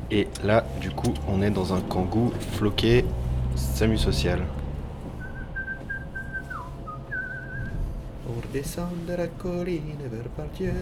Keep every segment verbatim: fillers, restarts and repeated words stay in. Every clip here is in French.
Et là, du coup, on est dans un Kangoo floqué SAMU social. Pour descendre la colline vers Pardieu.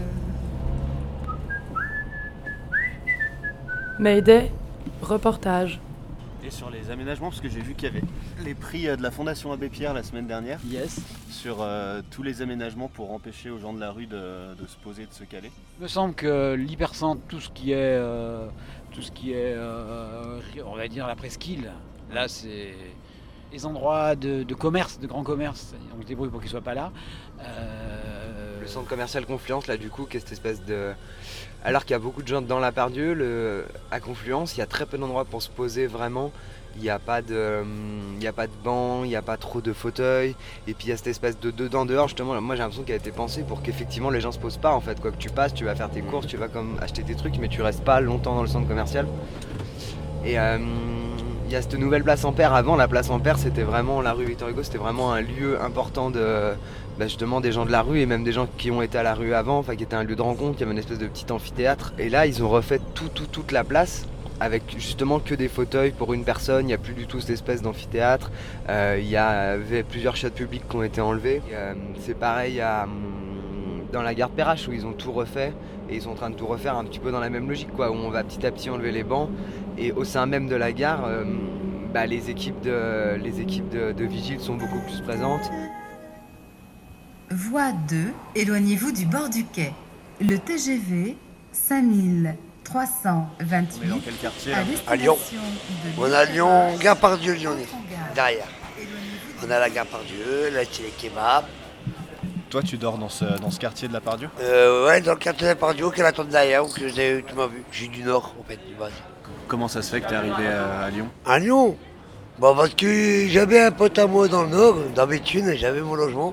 Mayday, reportage. Et sur les aménagements, parce que j'ai vu qu'il y avait les prix de la Fondation Abbé Pierre la semaine dernière. Yes. Sur euh, tous les aménagements pour empêcher aux gens de la rue de, de se poser, de se caler. Il me semble que l'hypercentre, tout ce qui est, euh, tout ce qui est, euh, on va dire la presqu'île, là c'est les endroits de, de commerce, de grand commerce. On se débrouille pour qu'ils soient pas là. Euh... Le centre commercial Confluence, là du coup, qui est cette espèce de... Alors qu'il y a beaucoup de gens dans la Pardieu, le... à Confluence, il y a très peu d'endroits pour se poser vraiment. Il n'y a pas de, il y a pas de banc, il n'y a pas trop de fauteuils. Et puis il y a cette espèce de dedans-dehors, justement. Moi j'ai l'impression qu'elle a été pensée pour qu'effectivement les gens se posent pas en fait. Quoi que tu passes, tu vas faire tes courses, tu vas comme acheter tes trucs, mais tu restes pas longtemps dans le centre commercial. Et euh, il y a cette nouvelle place Ampère. Avant, la place Ampère, c'était vraiment, la rue Victor Hugo, c'était vraiment un lieu important de, bah justement des gens de la rue et même des gens qui ont été à la rue avant, enfin qui était un lieu de rencontre, il y avait une espèce de petit amphithéâtre. Et là, ils ont refait tout, tout, toute la place avec justement que des fauteuils pour une personne, il n'y a plus du tout cette espèce d'amphithéâtre. Euh, il y avait plusieurs chiottes publiques qui ont été enlevées. Et, euh, c'est pareil à, dans la gare Perrache où ils ont tout refait. Et ils sont en train de tout refaire un petit peu dans la même logique, quoi, où on va petit à petit enlever les bancs. Et au sein même de la gare, euh, bah, les équipes, de, les équipes de, de vigiles sont beaucoup plus présentes. Voie deux, éloignez-vous du bord du quai. Le T G V cinq mille trois cent vingt-huit. On est dans quel quartier là ? À À Lyon. de On a Lyon, Lyon, gare Pardieu lyonnais, Gare. derrière. Éloignez-vous On a la gare Pardieu, là c'est les kebabs. Toi, tu dors dans ce, dans ce quartier de la Pardieu ? Euh, ouais, dans le quartier de la Pardieu, qui est la tente derrière, où que j'ai- tu m'as vu. Je suis du nord, en fait, du base. Comment ça se fait que t'es arrivé à, à Lyon ? À Lyon. Bon, parce que j'avais un pote à moi dans le nord, dans Béthune, j'avais mon logement.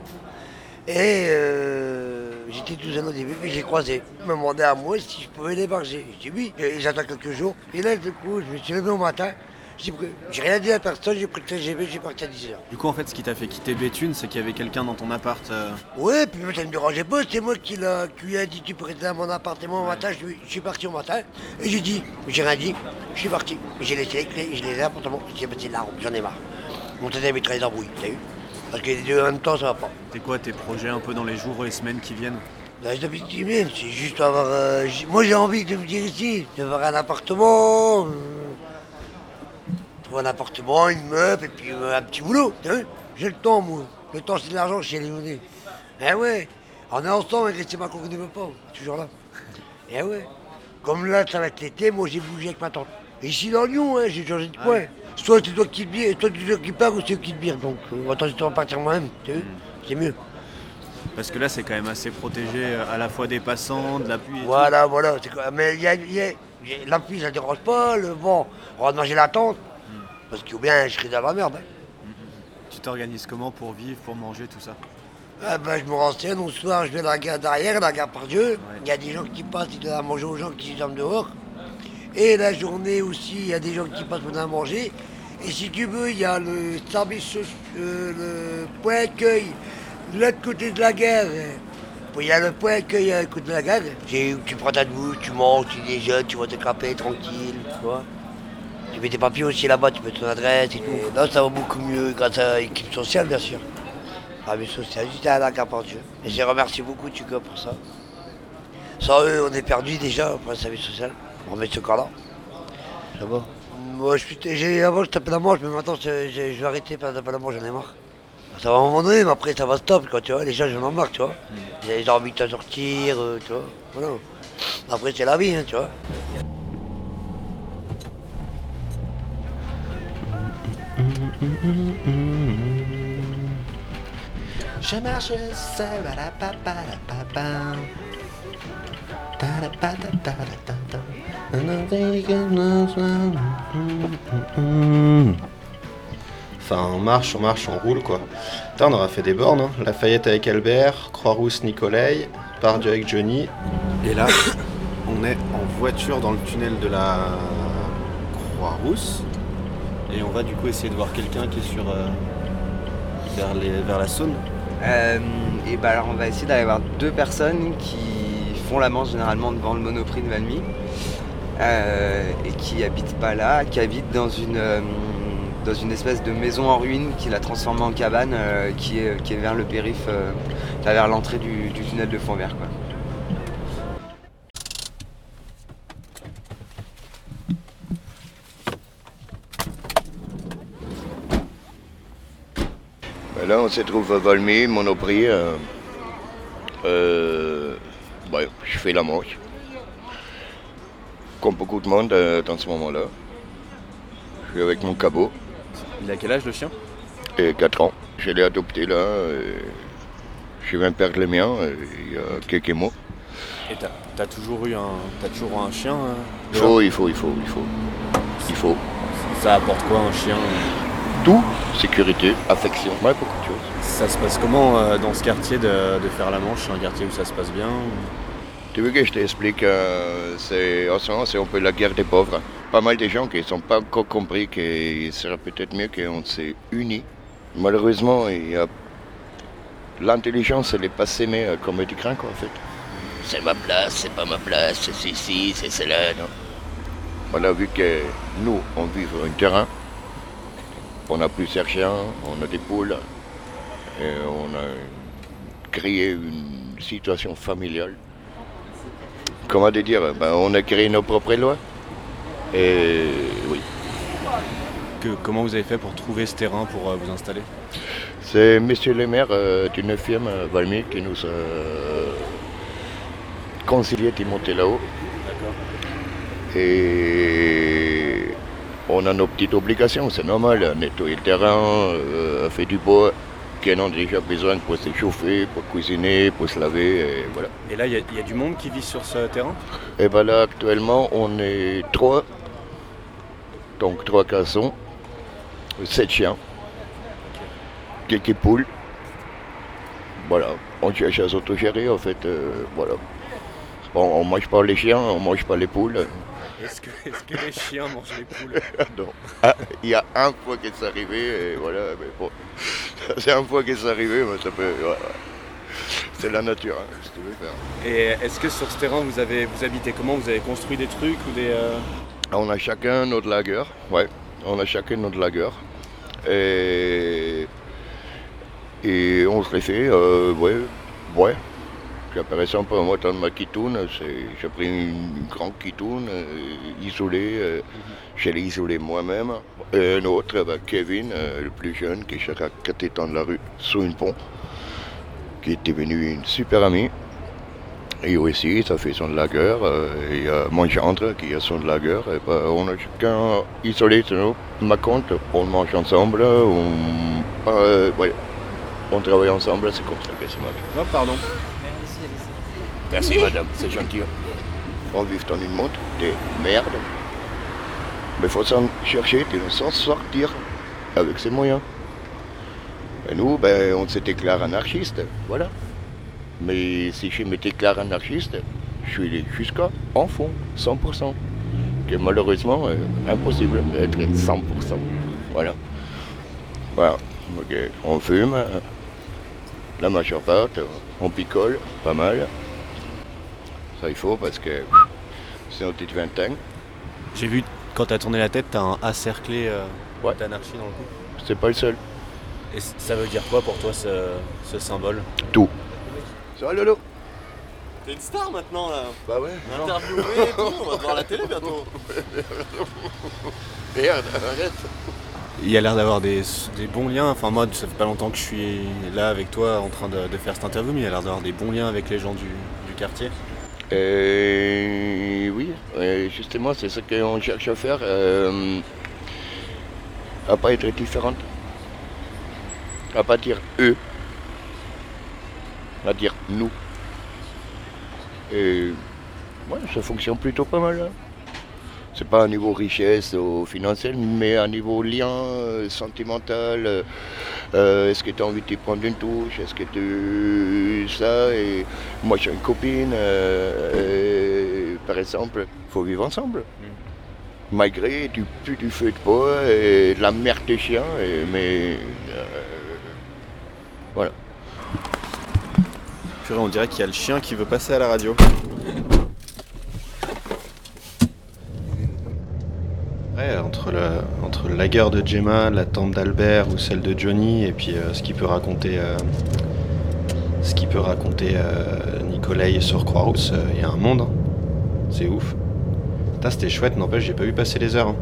Et euh, j'étais tout seul au début, puis j'ai croisé. Il m'a demandé à moi si je pouvais l'héberger. J'ai dit oui, et j'attends quelques jours. Et là, du coup, je me suis levé au matin. J'ai pris- j'ai rien dit à personne, j'ai pris le T G V, j'ai parti à dix heures. Du coup, en fait, ce qui t'a fait quitter Béthune, c'est qu'il y avait quelqu'un dans ton appart. euh, Ouais, puis ça ne me dérangeait pas, c'est moi qui, l'a- qui lui ai dit tu peux rester dans mon appartement au matin, je, lui- je suis parti au matin, et j'ai dit, j'ai rien dit, je suis parti. J'ai laissé les clés, je les ai l'appartement, j'ai passé de la route, j'en ai marre. Mon tête avait très embrouillé, t'as vu? Parce que les deux en même temps, ça va pas. C'est quoi tes projets un peu dans les jours et les semaines qui viennent ? Là, je t'habite même, c'est juste avoir. euh, j- moi j'ai envie de me dire ici, d'avoir un appartement, euh, trouver un appartement, une meuble, et puis euh, un petit boulot, t'as vu? J'ai le temps, moi. Le temps, c'est de l'argent chez les Lyonnais. Eh ouais, on est ensemble avec les Stéphane qu'on ne veut pas, toujours là. Eh ouais. Comme là, ça va être l'été, moi j'ai bougé avec ma tante. Et ici dans Lyon, hein, j'ai changé de coin. Soit c'est toi qui te bire, soit c'est toi qui pars, ou c'est toi qui te bire. Donc, euh, autant je partir moi-même, t'as vu? C'est mieux. Parce que là, c'est quand même assez protégé euh, à la fois des passants, de la pluie et tout. Voilà, voilà. c'est quoi. Mais il y a, il y a- il y a- la pluie, ça dérange pas. Le vent, on va manger la tente. Parce que ou bien je serais dans la merde. Hein. Tu t'organises comment pour vivre, pour manger, tout ça ? Ah ben, je me renseigne. Au soir, je vais dans la gare derrière, la gare Pardieu. Ouais. Il y a des gens qui passent, ils donnent à manger aux gens qui dorment dehors. Et la journée aussi, il y a des gens qui passent pour donner à manger. Et si tu veux, il y a le service, euh, le point accueil de l'autre côté de la gare. Il y a le point accueil à côté de la gare. C'est où tu prends ta douche, tu manges, tu déjeunes, tu vas te craper tranquille, tu vois. Tu mets tes papiers aussi là-bas, tu mets ton adresse et tout. Et là, ça va beaucoup mieux grâce à l'équipe sociale, bien sûr. Ah, mais sociale, j'étais à la gare Pardieu. Et je les remercie beaucoup, tu vois, pour ça. Sans eux, on est perdu déjà pour le service social. On remet ce corps-là. Ça va. Moi, je suis, j'ai, avant, je tapais la manche, mais maintenant, je, je, je vais arrêter de taper la manche, j'en ai marre. Ça va à un moment donné, mais après, ça va stop, quoi, tu vois. Les gens, j'en ai marre, tu vois. Ils ont envie de te sortir, euh, tu vois. Voilà. Après, c'est la vie, hein, tu vois. Je marche seul à la papa, la papa. Ta la pa ta ta la ta ta. Enfin, on marche, on marche, on roule quoi. Putain, on aura fait des bornes, hein. Lafayette avec Albert, Croix-Rousse Nicolai, Pardieu avec Johnny. Et là, on est en voiture dans le tunnel de la Croix-Rousse. Et on va du coup essayer de voir quelqu'un qui est sur euh, vers, les, vers la Saône. Euh, et bah alors on va essayer d'aller voir deux personnes qui font la manche généralement devant le Monoprix de Valmy. euh, et qui habite pas là, qui habite dans une, euh, dans une espèce de maison en ruine qu'il a transformée en cabane, euh, qui, est, qui est vers le périph', euh, vers l'entrée du, du tunnel de Fontvert, quoi. Là, on se trouve à Valmy, Monoprix. Euh, euh, ouais, je fais la manche. Comme beaucoup de monde euh, dans ce moment-là. Je suis avec mon cabot. Il a quel âge le chien? Et quatre ans. Je l'ai adopté là. Et je viens de perdre le mien euh, il y a quelques mois. Et t'as, t'as toujours eu un, t'as toujours eu un chien euh, Il faut, il faut, il faut, il faut. Il faut. Ça apporte quoi un chien? Tout, sécurité, affection, ouais, beaucoup de choses. Ça se passe comment euh, dans ce quartier de, de faire la manche? C'est un quartier où ça se passe bien? Tu veux que je t'explique, euh, c'est, en ce moment, c'est un peu la guerre des pauvres. Pas mal de gens qui n'ont pas encore compris qu'il serait peut-être mieux qu'on s'est unis. Malheureusement, il y a... l'intelligence, elle n'est pas s'aimer comme du crin, quoi, en fait. C'est ma place, c'est pas ma place, c'est ceci, c'est cela, non. On a vu que nous, on vit sur un terrain. On a plusieurs chiens, on a des poules, et on a créé une situation familiale. Comment te dire, ben, on a créé nos propres lois. Et oui. Que, comment vous avez fait pour trouver ce terrain pour euh, vous installer? C'est monsieur le maire euh, du neuvième euh, Valmy qui nous a euh, conseillé de monter là-haut. D'accord. Et on a nos petites obligations, c'est normal, nettoyer le terrain, euh, faire du bois, qu'on a déjà besoin pour se chauffer, pour cuisiner, pour se laver, et voilà. Et là, il y, y a du monde qui vit sur ce terrain? Et bien là, actuellement, on est trois, donc trois cassons, sept chiens, quelques poules, voilà. On cherche à s'autogérer, en fait, euh, voilà. Bon, on ne mange pas les chiens, on ne mange pas les poules. Est-ce que, est-ce que les chiens mangent les poules? Non. Ah, il y a un fois que c'est arrivé, et voilà, mais bon. C'est un fois que c'est arrivé, mais ça peut. Voilà. C'est la nature, hein, si tu veux faire. Et est-ce que sur ce terrain, vous avez, vous habitez comment? Vous avez construit des trucs ou des... Euh... On a chacun notre lager, ouais. On a chacun notre lager. Et. Et on se les fait, euh, ouais, ouais. Par exemple, moi, dans ma kitoune, j'ai pris une grande kitoune euh, isolée, euh, mm-hmm. Je l'ai isolée moi-même. Et un autre, bah, Kevin, euh, le plus jeune, qui est à quatre dans la rue, sous une pont, qui est devenu une super amie. Et aussi, ça fait son lager. Euh, il y a mon gendre qui a son lager. Et bah, on a chacun isolé sur ma compte, on mange ensemble, on, euh, ouais, on travaille ensemble, c'est comme ça que ça marche. Oh, pardon. Merci madame, c'est gentil. On vit dans une montre de merde. Mais il faut s'en chercher, de s'en sortir avec ses moyens. Et nous, ben, on se déclare anarchiste, voilà. Mais si je me déclare anarchiste, je suis jusqu'à en fond, cent pour cent. Que malheureusement, euh, impossible d'être cent pour cent. Voilà. Voilà. Okay. On fume, euh, la majeure part, on picole, pas mal. Ça il faut parce que c'est notre petite vingtaine. J'ai vu quand t'as tourné la tête, t'as un A cerclé euh, ouais. d'anarchie dans le cou. C'est pas le seul. Et ça veut dire quoi pour toi ce, ce symbole? Tout. Ça va Lolo? T'es une star maintenant là. Bah ouais. Interviewé et tout, on va te voir à la télé bientôt. Merde, arrête. Il y a l'air d'avoir des, des bons liens, enfin moi ça fait pas longtemps que je suis là avec toi en train de, de faire cette interview, mais il y a l'air d'avoir des bons liens avec les gens du, du quartier. Euh, oui, justement c'est ce qu'on cherche à faire, euh, à pas être différente, à pas dire eux, à dire nous. Et ouais, ça fonctionne plutôt pas mal. Hein. C'est pas à niveau richesse ou financier, mais à niveau lien euh, sentimental. Euh, euh, est-ce que tu as envie de te prendre une touche? Est-ce que tu... ça et moi j'ai une copine, euh, et, par exemple, il faut vivre ensemble. Mm. Malgré du pu du feu de bois et de la merde de chien, et, mais euh, voilà. Purée, on dirait qu'il y a le chien qui veut passer à la radio. Ouais, entre le, entre le lager de Gemma, la tante d'Albert ou celle de Johnny, et puis euh, ce qu'il peut raconter, euh, ce qu'il peut raconter euh, Nicolai sur Croix-Rousse, il euh, y a un monde. Hein. C'est ouf. Putain, c'était chouette, n'empêche, j'ai pas vu passer les heures. Hein.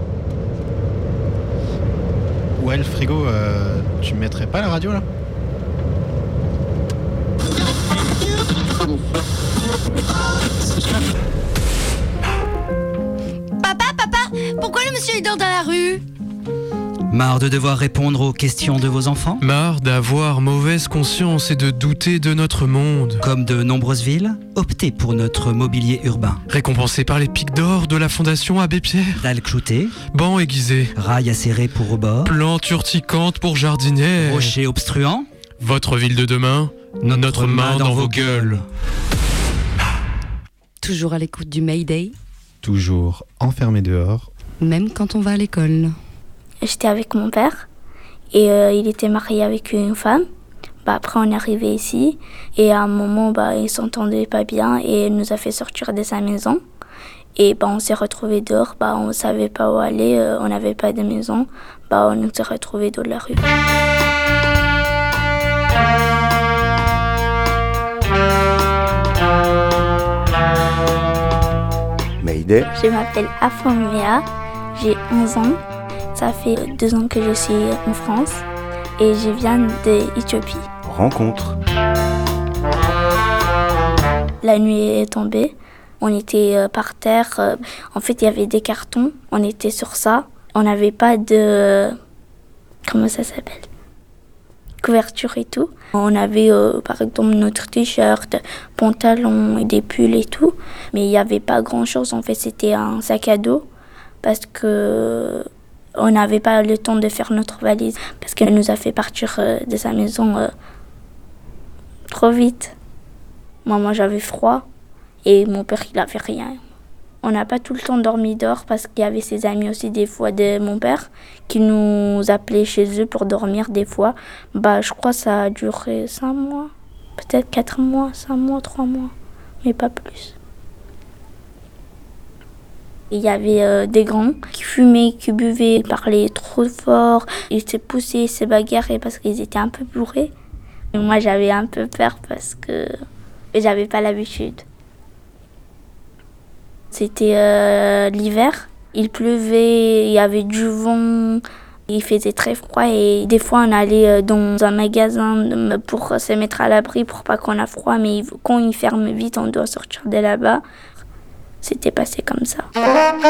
Ouais, le frigo, euh, tu mettrais pas la radio là ? Papa, papa, pourquoi le monsieur il dort dans la rue ? Marre de devoir répondre aux questions de vos enfants ? Marre d'avoir mauvaise conscience et de douter de notre monde. Comme de nombreuses villes, optez pour notre mobilier urbain. Récompensé par les pics d'or de la Fondation Abbé Pierre. Dalles cloutées. Bancs aiguisés. Rails acérés pour rebord. Plantes urticantes pour jardinières. Rochers obstruants. Votre ville de demain, notre, notre main, main dans, dans vos gueules. Toujours à l'écoute du Mayday. Toujours enfermé dehors. Même quand on va à l'école. J'étais avec mon père et euh, il était marié avec une femme. Bah, après, on est arrivé ici et à un moment, bah, il s'entendait pas bien et il nous a fait sortir de sa maison. Et bah, on s'est retrouvés dehors, bah, on savait pas où aller, euh, on n'avait pas de maison. Bah, on s'est retrouvés dans la rue. Mayday. Je m'appelle Afamea, j'ai onze ans. Ça fait deux ans que je suis en France et je viens d'Éthiopie. Rencontre. La nuit est tombée, on était par terre. En fait, il y avait des cartons, on était sur ça. On n'avait pas de... Comment ça s'appelle ? Couverture et tout. On avait euh, par exemple notre t-shirt, pantalon, des pulls et tout. Mais il n'y avait pas grand-chose, en fait, c'était un sac à dos parce que... On n'avait pas le temps de faire notre valise parce qu'elle nous a fait partir de sa maison euh, trop vite. Moi, moi, j'avais froid et mon père, il n'avait rien. On n'a pas tout le temps dormi dehors parce qu'il y avait ses amis aussi des fois de mon père qui nous appelaient chez eux pour dormir des fois. Bah, je crois que ça a duré cinq mois, peut-être quatre mois, cinq mois, trois mois, mais pas plus. Il y avait euh, des grands qui fumaient, qui buvaient, ils parlaient trop fort. Ils se poussaient, ils se bagarraient parce qu'ils étaient un peu bourrés. Et moi, j'avais un peu peur parce que j'avais pas l'habitude. C'était euh, l'hiver, il pleuvait, il y avait du vent, il faisait très froid et des fois on allait dans un magasin pour se mettre à l'abri pour pas qu'on a froid, mais quand il ferme vite, on doit sortir de là-bas. C'était passé comme ça.